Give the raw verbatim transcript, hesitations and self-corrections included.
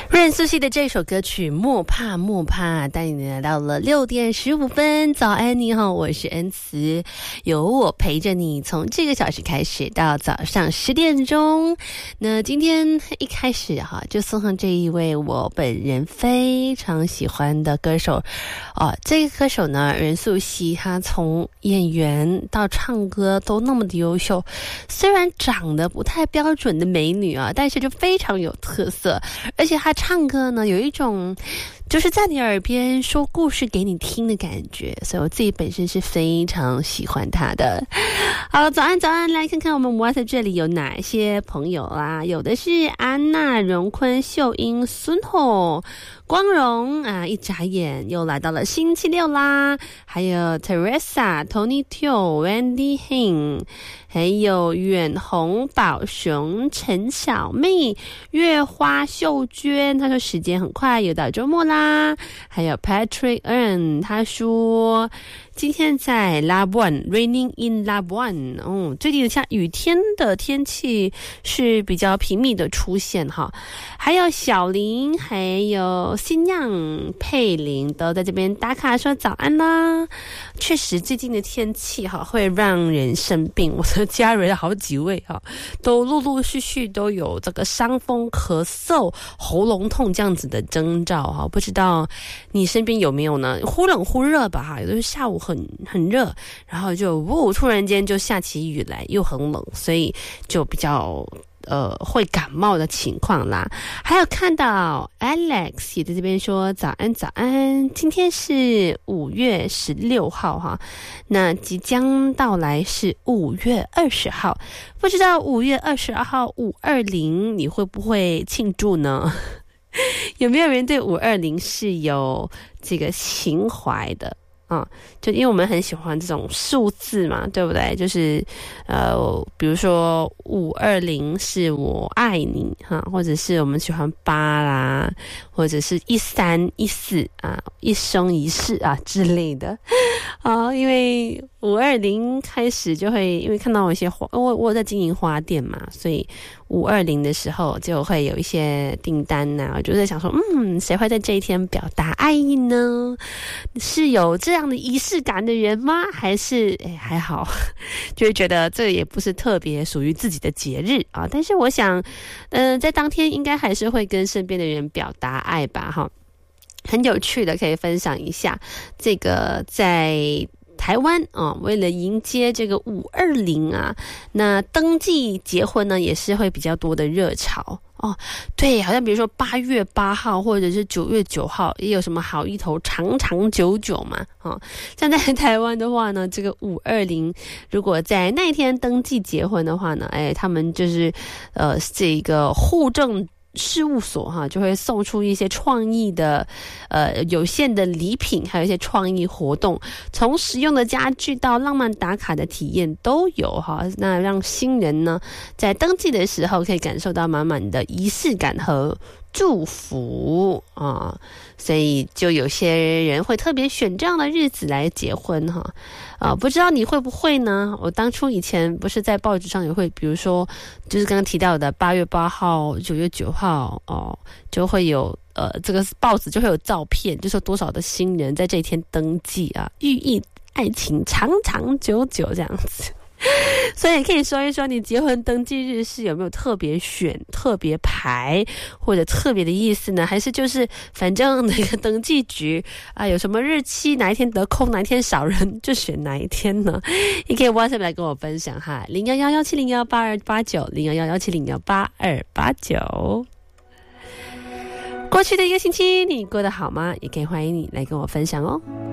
任素汐的这首歌曲《莫怕莫怕》带你来到了六点十五分。早安，你好，我是恩慈，有我陪着你，从这个小时开始到早上十点钟。那今天一开始哈，就送上这一位我本人非常喜欢的歌手哦。这个歌手呢，任素汐，她从演员到唱歌都那么的优秀，虽然长得不太标准的美女啊，但是就非常有特色，而且她唱歌呢有一种就是在你耳边说故事给你听的感觉，所以我自己本身是非常喜欢她的。好，早安早安，来看看我们 WhatsApp 这里有哪些朋友啦。有的是安娜、荣坤、秀英、孙后、光荣啊，一眨眼又来到了星期六啦。还有 Teresa、Tony Teo、Wendy Hin， 还有远红、宝雄、陈小妹、月花、秀娟，他说时间很快又到周末啦。还有 Patrick N， 他说今天在 Labuan Raining in Labuan， 哦，最近下雨天的天气是比较频密的出现哈。还有小林，还有新样、佩玲都在这边打卡说早安啦。确实最近的天气哈会让人生病，我的家人好几位哈都陆陆续续都有这个伤风、咳嗽、喉咙痛这样子的征兆哈，不知道你身边有没有呢？忽冷忽热吧哈，有的是下午很很热，然后就呜突然间就下起雨来，又很冷，所以就比较呃会感冒的情况啦。还有看到 Alex 也在这边说早安早安，今天是五月十六号哈，那即将到来是五月二十号，不知道五月二十二号五二零你会不会庆祝呢？有没有人对五二零是有这个情怀的？啊、嗯，就因为我们很喜欢这种数字嘛，对不对？就是呃，比如说五二零是我爱你哈，或者是我们喜欢八啦，或者是一三一四啊，一生一世啊之类的啊。因为五二零开始就会，因为看到有一些花，我我在经营花店嘛，所以五二零的时候就会有一些订单呐、啊，我就在想说，嗯，谁会在这一天表达爱意呢？是有这样的仪式感的人吗？还是诶还好，就会觉得这也不是特别属于自己的节日啊。但是我想，嗯、呃，在当天应该还是会跟身边的人表达爱吧，哈。很有趣的，可以分享一下这个在台湾啊、哦，为了迎接这个五二零啊，那登记结婚呢也是会比较多的热潮哦。对，好像比如说八月八号或者是九月九号也有什么好一头长长久久嘛，哦，像在台湾的话呢，这个五二零如果在那一天登记结婚的话呢，哎，他们就是呃这个户政事务所哈就会送出一些创意的呃有限的礼品，还有一些创意活动，从实用的家具到浪漫打卡的体验都有哈。那让新人呢在登记的时候可以感受到满满的仪式感和祝福啊，所以就有些人会特别选这样的日子来结婚哈。啊，不知道你会不会呢？我当初以前不是在报纸上也会，比如说就是刚刚提到的八月八号、九月九号哦，就会有呃这个报纸就会有照片，就说多少的新人在这一天登记啊，寓意爱情长长久久这样子。所以可以说一说你结婚登记日是有没有特别选、特别排或者特别的意思呢？还是就是反正那个登记局啊有什么日期哪一天得空哪一天少人就选哪一天呢？你可以 WhatsApp 来跟我分享哈，零幺幺幺七零幺八二八九零幺幺幺七零幺八二八九。过去的一个星期你过得好吗？也可以欢迎你来跟我分享哦。